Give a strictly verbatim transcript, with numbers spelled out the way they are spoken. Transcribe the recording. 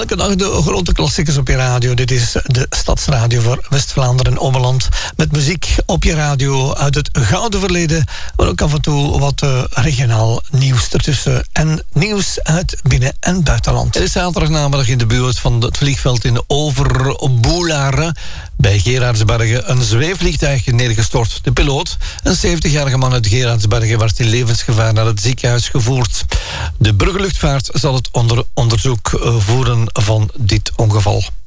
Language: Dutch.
Elke dag de grote klassiekers op je radio. Dit is de Stadsradio voor West-Vlaanderen en Ommeland. Met muziek op je radio uit het gouden verleden. Maar ook af en toe wat uh, regionaal nieuws ertussen. En nieuws uit binnen- en buitenland. Het is zaterdag namiddag in de buurt van het vliegveld in Overboelare. Bij Geraardsbergen een zweefvliegtuig neergestort. De piloot, een zeventigjarige man uit Geraardsbergen, werd in levensgevaar naar het ziekenhuis gevoerd. De Bruggeluchtvaart zal het onder onderzoek voeren van dit ongeval.